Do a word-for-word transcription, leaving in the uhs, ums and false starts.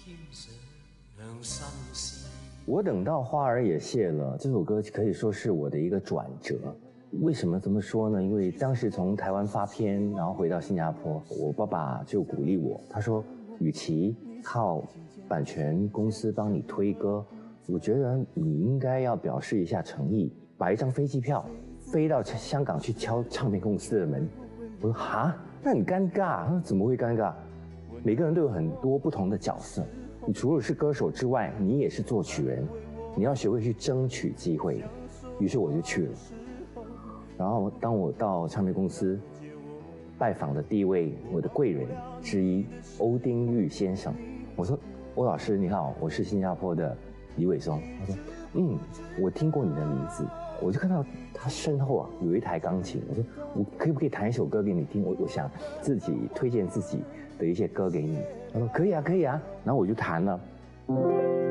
我等到花儿也谢了，这首歌可以说是我的一个转折。为什么这么说呢？因为当时从台湾发片，然后回到新加坡，我爸爸就鼓励我，他说，与其靠版权公司帮你推歌，我觉得你应该要表示一下诚意，买一张飞机票飞到香港去敲唱片公司的门。我说哈，那很尴尬。他说怎么会尴尬？每个人都有很多不同的角色，你除了是歌手之外，你也是作曲人，你要学会去争取机会。于是我就去了。然后当我到唱片公司拜访的第一位我的贵人之一欧丁玉先生，我说欧老师你好，我是新加坡的李伟松。他说嗯，我听过你的名字。我就看到他身后啊有一台钢琴，我说我可不可以弹一首歌给你听？我我想自己推荐自己的一些歌给你。他说可以啊可以啊，然后我就弹了。